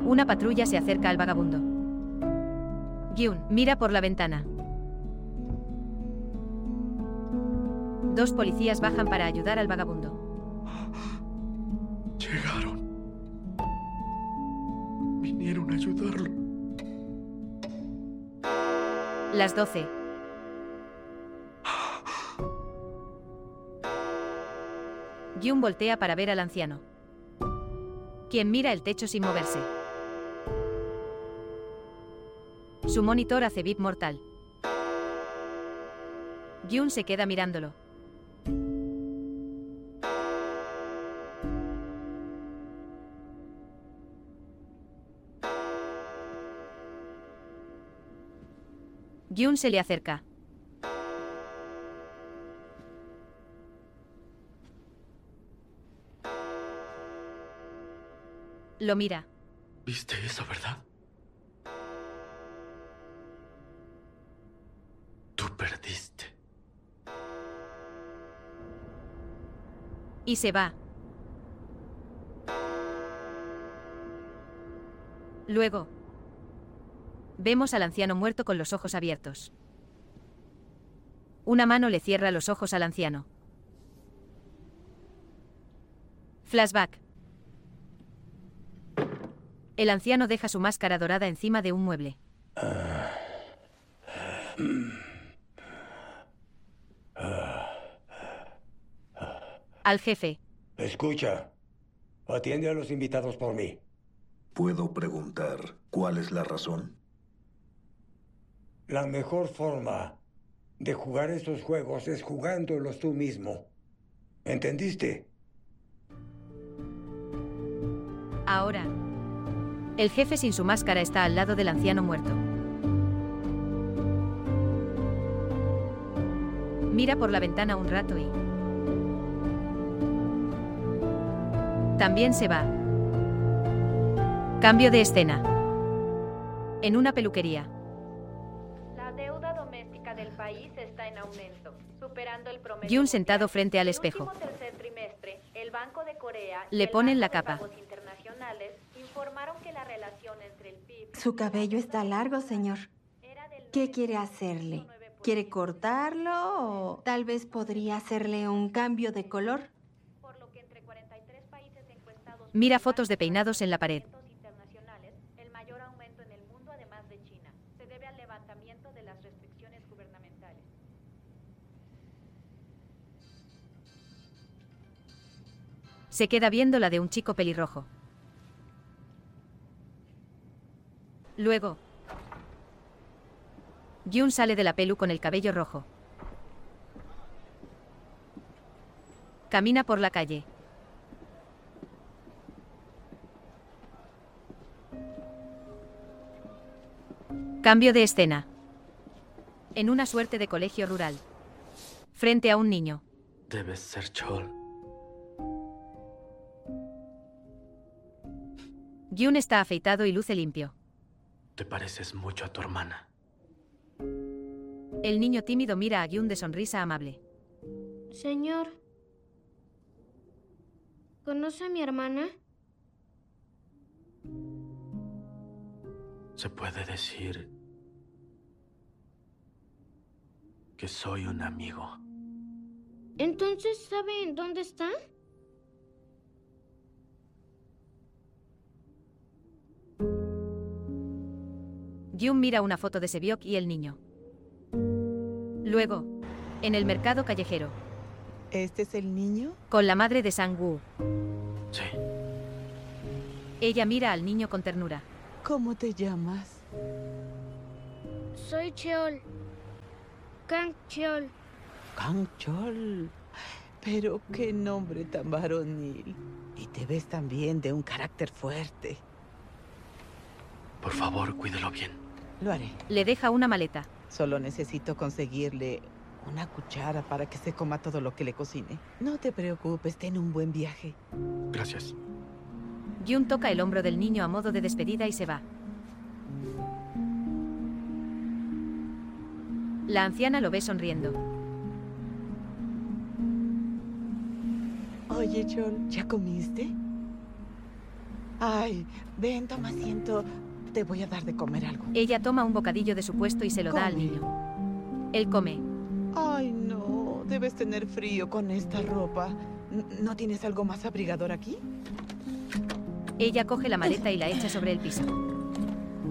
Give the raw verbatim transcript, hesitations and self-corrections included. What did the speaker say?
Una patrulla se acerca al vagabundo. Gyun mira por la ventana. Dos policías bajan para ayudar al vagabundo. Llegaron. Vinieron a ayudarlo. Las doce. Gyun voltea para ver al anciano, quien mira el techo sin moverse. Su monitor hace bip mortal. Gyun se queda mirándolo. Gyun se le acerca. Lo mira. ¿Viste eso, verdad? Tú perdiste. Y se va. Luego, vemos al anciano muerto con los ojos abiertos. Una mano le cierra los ojos al anciano. Flashback. El anciano deja su máscara dorada encima de un mueble. Al jefe. Escucha. Atiende a los invitados por mí. ¿Puedo preguntar cuál es la razón? La mejor forma de jugar estos juegos es jugándolos tú mismo. ¿Entendiste? Ahora, el jefe sin su máscara está al lado del anciano muerto. Mira por la ventana un rato y... también se va. Cambio de escena. En una peluquería. La deuda doméstica del país está en aumento, superando el promedio. Gyun sentado frente al El espejo. último tercer trimestre, el Banco de Corea y Le el ponen la Banco de capa. Pagos Internacionales informaron que la relación entre el P I B Su cabello está largo, señor. era del ¿Qué quiere hacerle? ¿Quiere cortarlo o tal vez podría hacerle un cambio de color? por lo que entre cuarenta y tres países encuestados Mira fotos de peinados en la pared. internacionales, el mayor aumento en el mundo además de China se debe al levantamiento de las restricciones gubernamentales. Se queda viendo la de un chico pelirrojo. Luego, Gyun sale de la pelu con el cabello rojo. Camina por la calle. Cambio de escena. En una suerte de colegio rural. Frente a un niño. Debes ser Chol. Gyun está afeitado y luce limpio. Te pareces mucho a tu hermana. El niño tímido mira a Gyun de sonrisa amable. Señor, ¿conoce a mi hermana? Se puede decir que soy un amigo. Entonces, ¿sabe en dónde está? Gyun mira una foto de Sebyok y el niño. Luego, en el mercado callejero. ¿Este es el niño? Con la madre de Sang-woo. Sí. Ella mira al niño con ternura. ¿Cómo te llamas? Soy Cheol. Kang Cheol. Kang Chol. Pero qué nombre tan varonil. Y te ves también de un carácter fuerte. Por favor, cuídelo bien. Lo haré. Le deja una maleta. Solo necesito conseguirle una cuchara para que se coma todo lo que le cocine. No te preocupes, ten un buen viaje. Gracias. Gyun toca el hombro del niño a modo de despedida y se va. La anciana lo ve sonriendo. Oye, Chol, ¿ya comiste? Ay, ven, toma asiento. Te voy a dar de comer algo. Ella toma un bocadillo de su puesto y se lo da al Come. niño. Él come. Ay, no. Debes tener frío con esta ropa. N- ¿No tienes algo más abrigador aquí? Ella coge la maleta y la echa sobre el piso.